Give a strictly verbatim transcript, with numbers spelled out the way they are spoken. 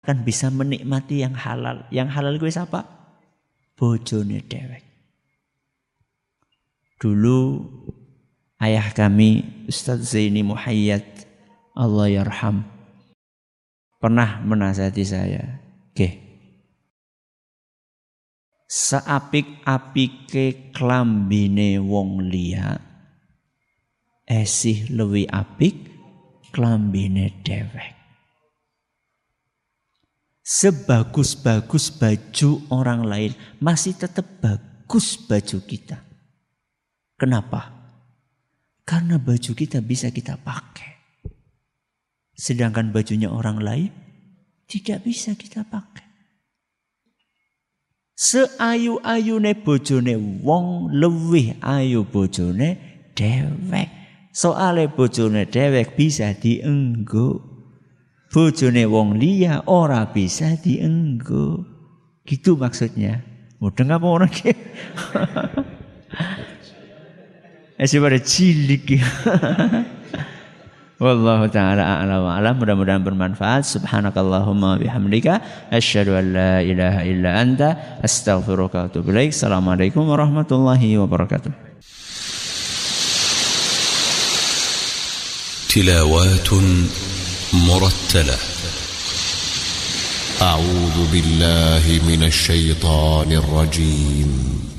kan bisa menikmati yang halal. Yang halal gue siapa? Bojone dewek. Dulu ayah kami Ustadz Zaini Muhayyad, Allah yarham, pernah menasihati saya, "Oke, seapik-apike klambine wong liya, esih luwih apik klambine dewek. Sebagus-bagus baju orang lain, masih tetap bagus baju kita. Kenapa? Karena baju kita bisa kita pakai. Sedangkan bajunya orang lain tidak bisa kita pakai. Seayu-ayune bojone wong luwih ayu bojone dewek. Soale bojone dewek bisa dienggo. Bojone wong liya ora bisa dienggo. Gitu maksudnya. Mudeng apa orang ki? Masih pada cilik. Wallahu ta'ala a'lam wa a'lam. Mudah-mudahan bermanfaat. Subhanakallahumma bihamdika asyhadu an la ilaha illa anta astaghfiruka wa atubu ilaik. Assalamualaikum warahmatullahi wabarakatuh. Tilawatun مرتلة. أعوذ بالله من الشيطان الرجيم.